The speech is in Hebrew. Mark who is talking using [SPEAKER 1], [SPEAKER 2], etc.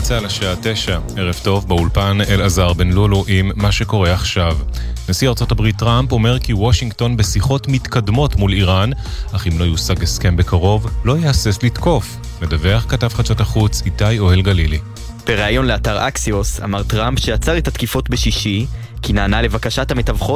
[SPEAKER 1] צהל השעה 9, ערב טוב, באולפן אלעזר בן לולו עם מה שקורה עכשיו. נשיא ארצות הברית טראמפ אומר כי וושינגטון בשיחות מתקדמות מול איראן, אך אם לא יושג הסכם בקרוב, לא יהסס לתקוף. מדווח כתב חדשות החוץ איתי אוהל גלילי.
[SPEAKER 2] בריאיון לאתר אקסיוס אמר טראמפ שעצר את התקיפות בשישי, כי נענה לבקשת המתווכות